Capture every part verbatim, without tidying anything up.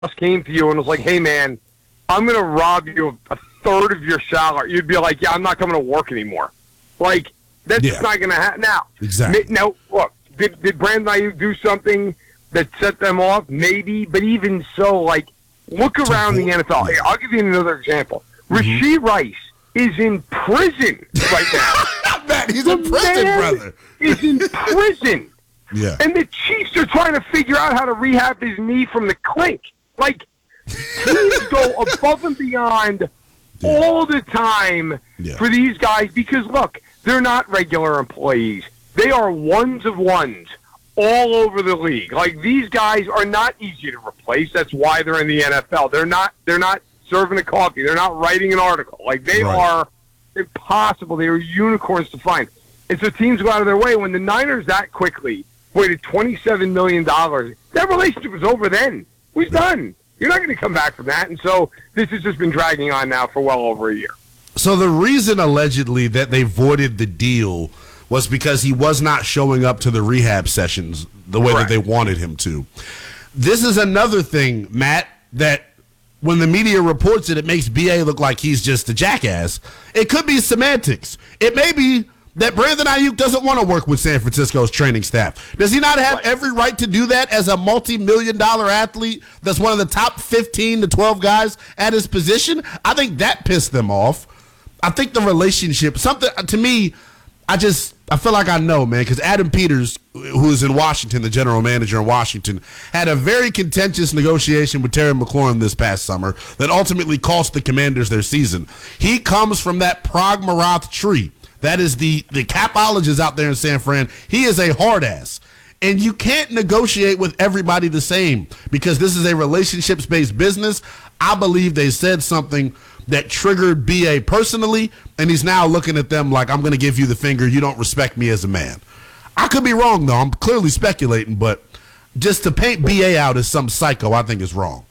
came to you and was like, hey, man, I'm going to rob you of a third of your salary, you'd be like, yeah, I'm not coming to work anymore. Like, that's Yeah. not going to happen. Now, Exactly. ma- now, look, did, did Brandon Ayuk do something that set them off? Maybe, but even so, like, look around the N F L. Hey, I'll give you another example. Mm-hmm. Rasheed Rice is in prison right now. Man, he's in prison, Man brother. is in prison. Yeah. And the Chiefs are trying to figure out how to rehab his knee from the clink. Like, teams go above and beyond Yeah. all the time Yeah. for these guys because, look, they're not regular employees. They are ones of ones all over the league. Like, these guys are not easy to replace. That's why they're in the N F L. They're not. They're not serving a coffee. They're not writing an article. Like, they Right. are impossible. They are unicorns to find. And so teams go out of their way. When the Niners that quickly waited twenty-seven million dollars, that relationship was over then. It was done. You're not going to come back from that. And so this has just been dragging on now for well over a year. So the reason allegedly that they voided the deal was because he was not showing up to the rehab sessions the way Correct. that they wanted him to. This is another thing, Matt, that when the media reports it, it makes B A look like he's just a jackass. It could be semantics. It may be that Brandon Ayuk doesn't want to work with San Francisco's training staff. Does he not have Right. every right to do that as a multi-million dollar athlete that's one of the top fifteen to twelve guys at his position? I think that pissed them off. I think the relationship, something to me, I just, I feel like I know, man, because Adam Peters, who is in Washington, the general manager in Washington, had a very contentious negotiation with Terry McLaurin this past summer that ultimately cost the Commanders their season. He comes from that Prague Marath tree. That is the, the capologist out there in San Fran. He is a hard ass. And you can't negotiate with everybody the same because this is a relationships-based business. I believe they said something that triggered B A personally, and he's now looking at them like, I'm going to give you the finger. You don't respect me as a man. I could be wrong, though. I'm clearly speculating, but just to paint B A out as some psycho, I think is wrong.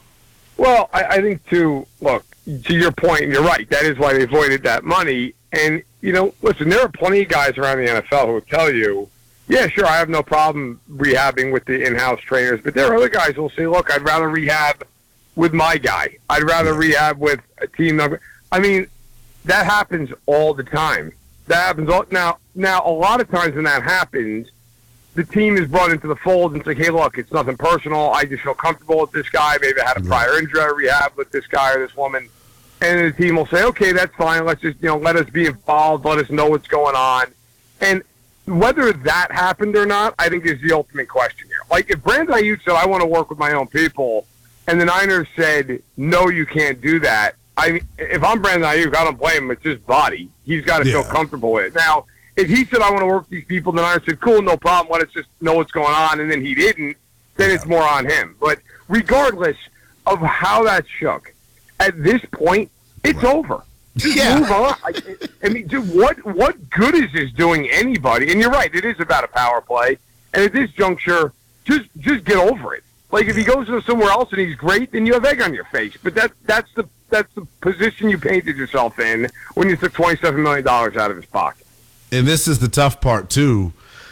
Well, I, I think, too, look, to your point, and you're right, that is why they voided that money. And, you know, listen, there are plenty of guys around the N F L who will tell you, yeah, sure, I have no problem rehabbing with the in-house trainers, but there are other guys who will say, look, I'd rather rehab with my guy. I'd rather rehab with a team member. I mean, that happens all the time. That happens all now. Now, a lot of times when that happens, the team is brought into the fold and say, hey, look, it's nothing personal. I just feel comfortable with this guy. Maybe I had a prior injury, I rehab with this guy or this woman. And the team will say, okay, that's fine. Let's just, you know, let us be involved. Let us know what's going on. And whether that happened or not, I think is the ultimate question here. Like, if Brandon Ayuk said, I want to work with my own people, and the Niners said, no, you can't do that. I mean, if I'm Brandon Ayuk, I don't blame him. It's his body. He's got to Yeah. feel comfortable with it. Now, if he said, I want to work with these people, the Niners said, cool, no problem. Let us just know what's going on, and then he didn't, then it's more on him. But regardless of how that shook, at this point, it's over. Just Yeah. move on. I, I mean, dude, what what good is this doing anybody? And you're right, it is about a power play. And at this juncture, just just get over it. Like, if he goes to somewhere else and he's great, then you have egg on your face. But that that's the that's the position you painted yourself in when you took twenty-seven million dollars out of his pocket. And this is the tough part, too.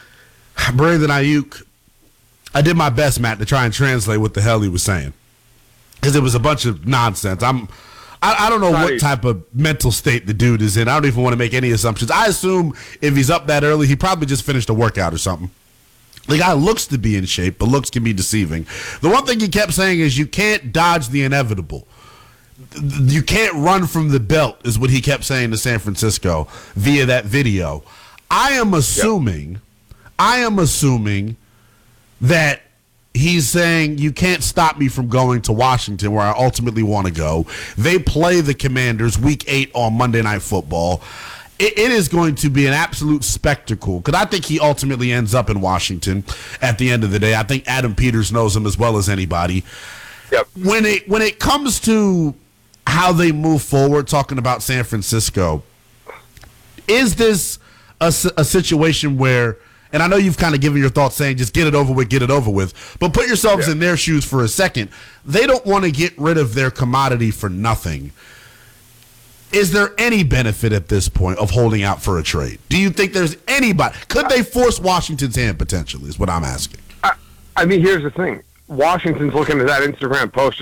Brandon Ayuk, I did my best, Matt, to try and translate what the hell he was saying. Because it was a bunch of nonsense. I'm, I, I don't know Not what easy. type of mental state the dude is in. I don't even want to make any assumptions. I assume if he's up that early, he probably just finished a workout or something. The guy looks to be in shape, but looks can be deceiving. The one thing he kept saying is you can't dodge the inevitable. You can't run from the belt is what he kept saying to San Francisco via that video. I am assuming, I am assuming that he's saying you can't stop me from going to Washington where I ultimately want to go. They play the Commanders week eight on Monday Night Football. It, it is going to be an absolute spectacle because I think he ultimately ends up in Washington at the end of the day. I think Adam Peters knows him as well as anybody. Yep. When it when it comes to how they move forward, talking about San Francisco, is this a, s- a situation where, and I know you've kind of given your thoughts saying just get it over with, get it over with, but put yourselves Yeah. in their shoes for a second. They don't want to get rid of their commodity for nothing. Is there any benefit at this point of holding out for a trade? Do you think there's anybody? Could they force Washington's hand potentially is what I'm asking. I, I mean, here's the thing. Washington's looking at that Instagram post